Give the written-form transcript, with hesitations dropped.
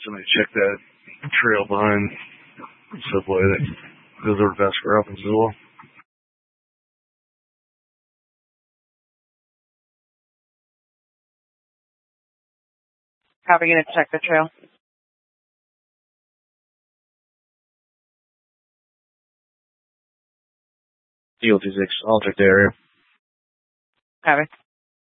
somebody check that trail behind Subway that goes over to Vasquez up in Missoula. How are we going to check the trail? Deal 26, I'll check the area. Copy.